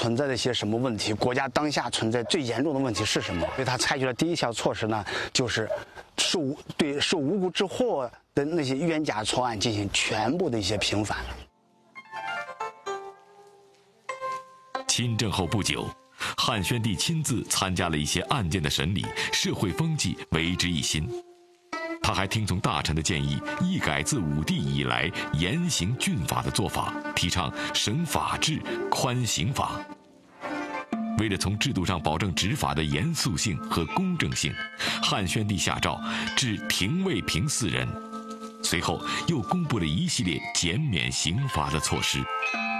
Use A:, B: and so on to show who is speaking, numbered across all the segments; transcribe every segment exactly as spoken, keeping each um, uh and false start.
A: 存在的一些什么问题，国家当下存在最严重的问题是什么。所以他采取的第一项措施呢，就是受对受无辜之祸的那些冤假错案进行全部的一些平反。
B: 亲政后不久，汉宣帝亲自参加了一些案件的审理，社会风气为之一新。他还听从大臣的建议，一改自武帝以来严刑峻法的做法，提倡省法治、宽刑法。为了从制度上保证执法的严肃性和公正性，汉宣帝下诏治廷尉平四人，随后又公布了一系列减免刑罚的措施。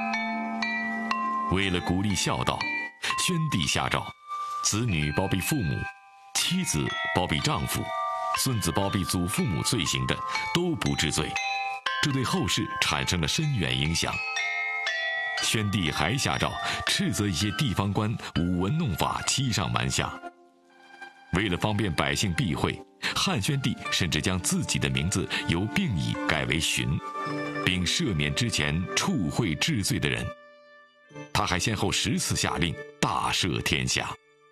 B: 为了鼓励孝道，宣帝下诏，子女包庇父母，妻子包庇丈夫，孙子包庇祖父母罪行的都不治罪，这对后世产生了深远影响。宣帝还下诏斥责一些地方官舞文弄法、欺上瞒下。为了方便百姓避讳，汉宣帝甚至将自己的名字由病已改为荀，并赦免之前触秽治罪的人。他还先后十次下令大赦天下。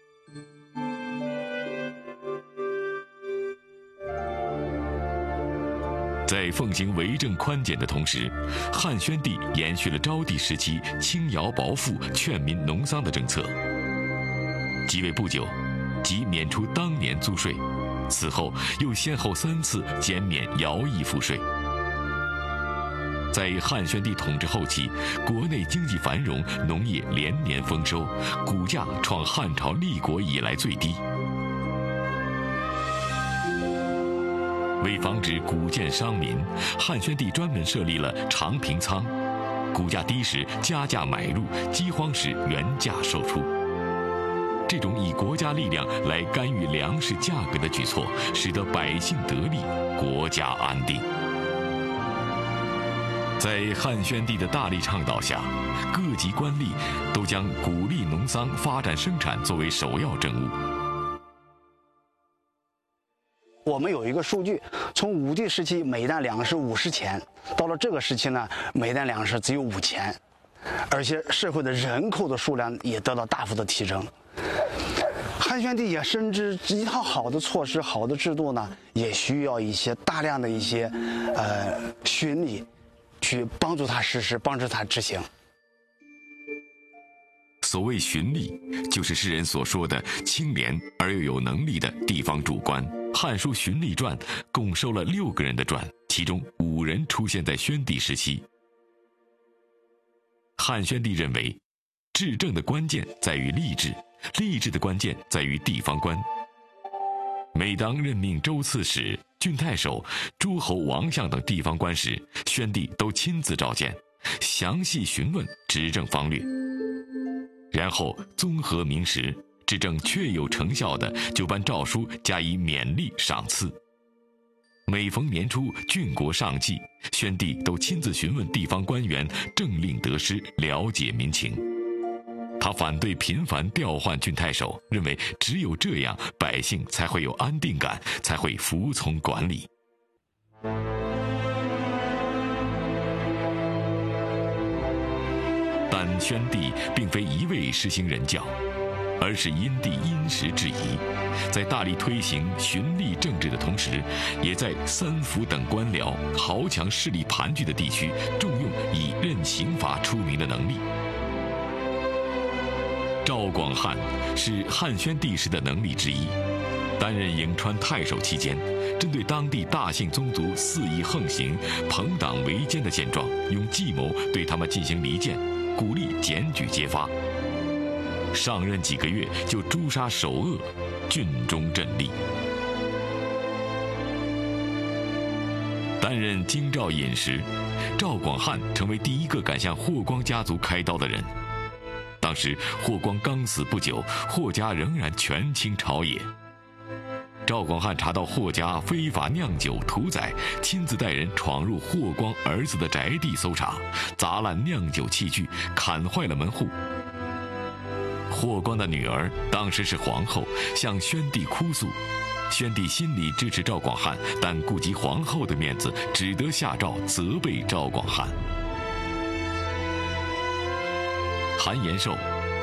B: 在奉行为政宽简的同时，汉宣帝延续了昭帝时期轻徭薄赋、劝民农桑的政策。即位不久，即免除当年租税，此后又先后三次减免徭役赋税。在汉宣帝统治后期，国内经济繁荣，农业连年丰收，谷价创汉朝立国以来最低。为防止谷贱伤民，汉宣帝专门设立了长平仓，谷价低时加价买入，饥荒时原价售出。这种以国家力量来干预粮食价格的举措，使得百姓得利，国家安定。在汉宣帝的大力倡导下，各级官吏都将鼓励农桑、发展生产作为首要政务。
A: 我们有一个数据，从武帝时期每担粮食五十钱，到了这个时期呢，每担粮食只有五钱，而且社会的人口的数量也得到大幅的提升。汉宣帝也深知一套好的措施、好的制度呢，也需要一些大量的一些呃巡吏去帮助他实施，帮助他执行。
B: 所谓巡吏，就是世人所说的清廉而又有能力的地方主官。《汉书·巡吏传》共收了六个人的传，其中五人出现在宣帝时期。汉宣帝认为，治政的关键在于吏治，吏治的关键在于地方官。每当任命州刺史、郡太守、诸侯、王相等地方官时，宣帝都亲自召见，详细询问执政方略，然后综合明实，执政确有成效的，就颁诏书加以勉励赏赐。每逢年初郡国上祭，宣帝都亲自询问地方官员政令得失，了解民情。他反对频繁调换郡太守，认为只有这样，百姓才会有安定感，才会服从管理。但宣帝并非一味实行人教，而是因地因时制宜，在大力推行循吏政治的同时，也在三府等官僚豪强势力盘踞的地区重用以任刑法出名的能力。赵广汉是汉宣帝时的能力之一，担任颍川太守期间，针对当地大姓宗族肆意横行、朋党围奸的现状，用计谋对他们进行离间，鼓励检举揭发。上任几个月就诛杀首恶，郡中振立。担任京兆尹时，赵广汉成为第一个敢向霍光家族开刀的人。当时霍光刚死不久，霍家仍然权倾朝野。赵广汉查到霍家非法酿酒屠宰，亲自带人闯入霍光儿子的宅地搜查，砸烂酿酒器具，砍坏了门户。霍光的女儿当时是皇后，向宣帝哭诉，宣帝心里支持赵广汉，但顾及皇后的面子，只得下诏责备赵广汉。韩延寿